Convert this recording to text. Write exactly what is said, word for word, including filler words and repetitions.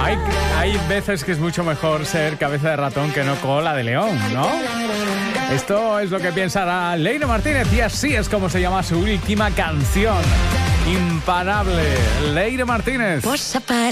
Hay, hay veces que es mucho mejor ser cabeza de ratón que no cola de león, ¿no? Esto es lo que piensa Leire Martínez y así es como se llama su última canción. Imparable. Leire Martínez.